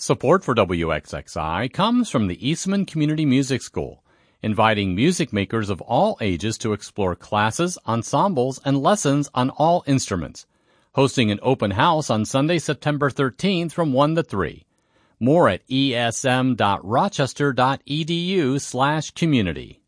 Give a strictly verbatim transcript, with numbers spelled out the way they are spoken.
Support for W X X I comes from the Eastman Community Music School, inviting music makers of all ages to explore classes, ensembles, and lessons on all instruments. Hosting an open house on Sunday, September thirteenth from one to three. More at esm.rochester.edu slash community.